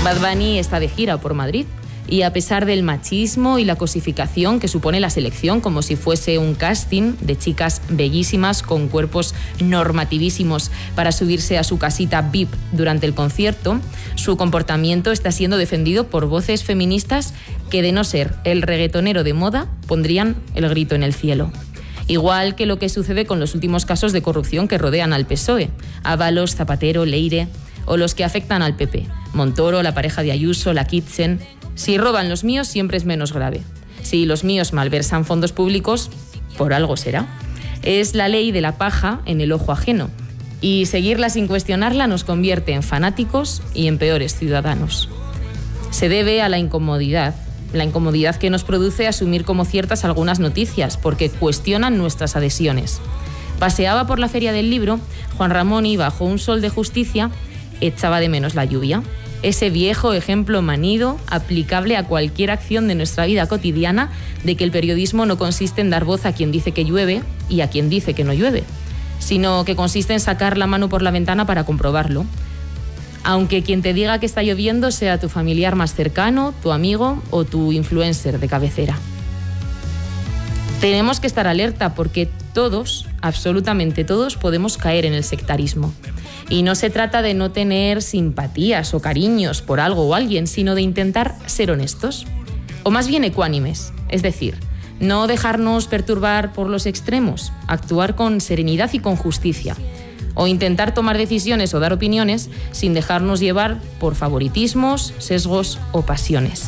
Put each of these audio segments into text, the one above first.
Bad Bunny está de gira por Madrid y a pesar del machismo y la cosificación que supone la selección, como si fuese un casting de chicas bellísimas con cuerpos normativísimos para subirse a su casita VIP durante el concierto, su comportamiento está siendo defendido por voces feministas que, de no ser el reggaetonero de moda, pondrían el grito en el cielo. Igual que lo que sucede con los últimos casos de corrupción que rodean al PSOE, Ábalos, Zapatero, Leire, o los que afectan al PP, Montoro, la pareja de Ayuso, la Kitchen. Si roban los míos, siempre es menos grave. Si los míos malversan fondos públicos, por algo será. Es la ley de la paja en el ojo ajeno. Y seguirla sin cuestionarla nos convierte en fanáticos y en peores ciudadanos. Se debe a la incomodidad que nos produce asumir como ciertas algunas noticias, porque cuestionan nuestras adhesiones. Paseaba por la Feria del Libro, Juan Ramón y bajo un sol de justicia echaba de menos la lluvia. Ese viejo ejemplo manido, aplicable a cualquier acción de nuestra vida cotidiana, de que el periodismo no consiste en dar voz a quien dice que llueve y a quien dice que no llueve, sino que consiste en sacar la mano por la ventana para comprobarlo. Aunque quien te diga que está lloviendo sea tu familiar más cercano, tu amigo o tu influencer de cabecera. Tenemos que estar alerta porque todos, absolutamente todos, podemos caer en el sectarismo. Y no se trata de no tener simpatías o cariños por algo o alguien, sino de intentar ser honestos, o más bien ecuánimes, es decir, no dejarnos perturbar por los extremos, actuar con serenidad y con justicia, o intentar tomar decisiones o dar opiniones sin dejarnos llevar por favoritismos, sesgos o pasiones.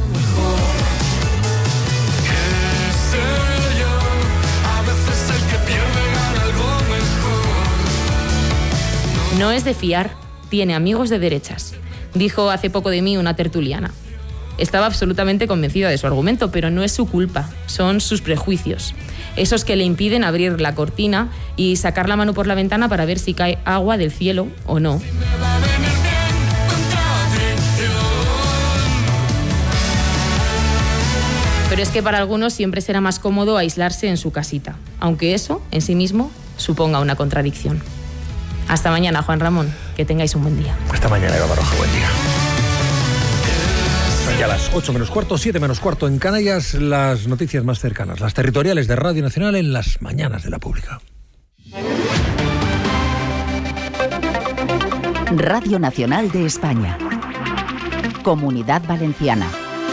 No es de fiar, tiene amigos de derechas, dijo hace poco de mí una tertuliana. Estaba absolutamente convencida de su argumento, pero no es su culpa, son sus prejuicios. Esos que le impiden abrir la cortina y sacar la mano por la ventana para ver si cae agua del cielo o no. Pero es que para algunos siempre será más cómodo aislarse en su casita, aunque eso, en sí mismo, suponga una contradicción. Hasta mañana, Juan Ramón. Que tengáis un buen día. Hasta mañana, Eva Baroja. Buen día. Ya a las 8 menos cuarto, 7 menos cuarto en Canarias, las noticias más cercanas, las territoriales de Radio Nacional en las mañanas de la Pública. Radio Nacional de España. Comunidad Valenciana.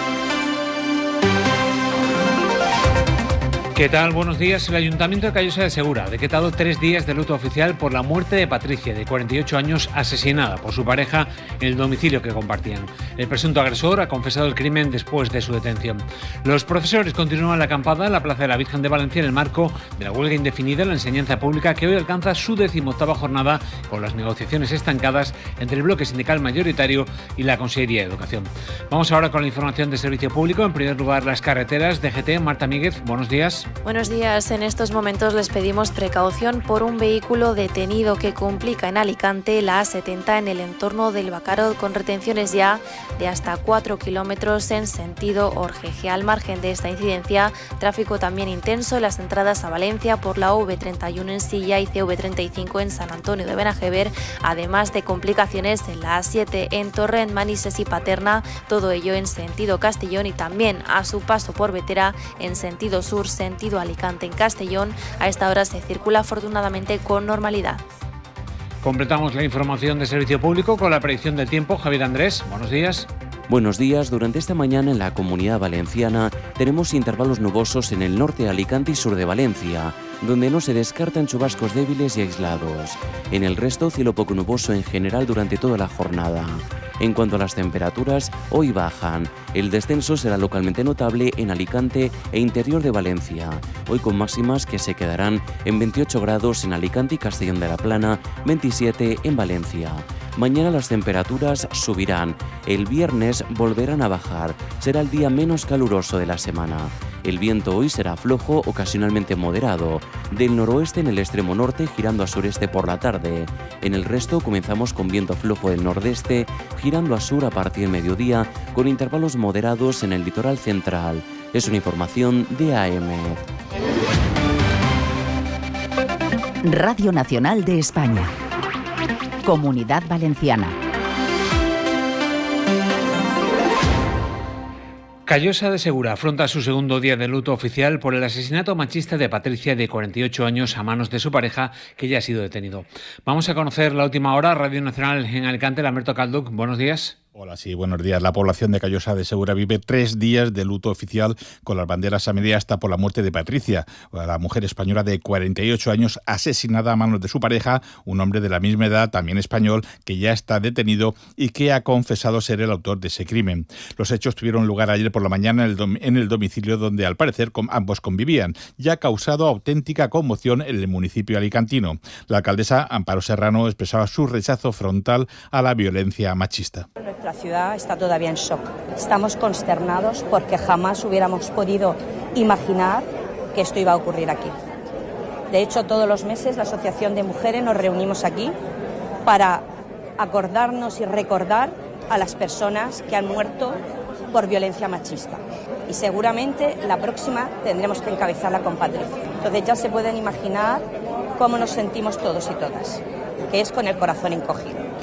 ¿Qué tal? Buenos días. El Ayuntamiento de Callosa de Segura ha decretado 3 días de luto oficial por la muerte de Patricia, de 48 años, asesinada por su pareja en el domicilio que compartían. El presunto agresor ha confesado el crimen después de su detención. Los profesores continúan la acampada en la Plaza de la Virgen de Valencia en el marco de la huelga indefinida en la enseñanza pública, que hoy alcanza su 18ª jornada con las negociaciones estancadas entre el bloque sindical mayoritario y la Consellería de Educación. Vamos ahora con la información de servicio público. En primer lugar, las carreteras. DGT, Marta Míguez, buenos días. Buenos días. En estos momentos les pedimos precaución por un vehículo detenido que complica en Alicante la A70 en el entorno del Bacaro, con retenciones ya de hasta 4 kilómetros en sentido Orgeje. Al margen de esta incidencia, tráfico también intenso en las entradas a Valencia por la V31 en Silla y CV35 en San Antonio de Benajever, además de complicaciones en la A7 en Torrent, Manises y Paterna, todo ello en sentido Castellón, y también a su paso por Vetera en sentido sur, sentido Alicante. En Castellón, a esta hora se circula afortunadamente con normalidad. Completamos la información de servicio público con la predicción del tiempo. Javier Andrés, buenos días. Buenos días. Durante esta mañana en la Comunidad Valenciana tenemos intervalos nubosos en el norte de Alicante y sur de Valencia, donde no se descartan chubascos débiles y aislados. En el resto, cielo poco nuboso en general durante toda la jornada. En cuanto a las temperaturas, hoy bajan. El descenso será localmente notable en Alicante e interior de Valencia. Hoy con máximas que se quedarán en 28 grados en Alicante y Castellón de la Plana, 27 en Valencia. Mañana las temperaturas subirán. El viernes volverán a bajar. Será el día menos caluroso de la semana. El viento hoy será flojo, ocasionalmente moderado, del noroeste en el extremo norte, girando a sureste por la tarde. En el resto comenzamos con viento flojo del nordeste, girando a sur a partir del mediodía, con intervalos moderados en el litoral central. Es una información de AM. Radio Nacional de España. Comunidad Valenciana. Callosa de Segura afronta su segundo día de luto oficial por el asesinato machista de Patricia, de 48 años, a manos de su pareja, que ya ha sido detenido. Vamos a conocer la última hora. Radio Nacional en Alicante, Lamberto Calduc, buenos días. Hola, sí, buenos días. La población de Callosa de Segura vive 3 días de luto oficial con las banderas a media asta por la muerte de Patricia, la mujer española de 48 años asesinada a manos de su pareja, un hombre de la misma edad, también español, que ya está detenido y que ha confesado ser el autor de ese crimen. Los hechos tuvieron lugar ayer por la mañana en el domicilio donde al parecer ambos convivían y ha causado auténtica conmoción en el municipio alicantino. La alcaldesa Amparo Serrano expresaba su rechazo frontal a la violencia machista. Nuestra ciudad está todavía en shock. Estamos consternados porque jamás hubiéramos podido imaginar que esto iba a ocurrir aquí. De hecho, todos los meses la Asociación de Mujeres nos reunimos aquí para acordarnos y recordar a las personas que han muerto por violencia machista. Y seguramente la próxima tendremos que encabezarla con Patricia. Entonces ya se pueden imaginar cómo nos sentimos todos y todas, que es con el corazón encogido.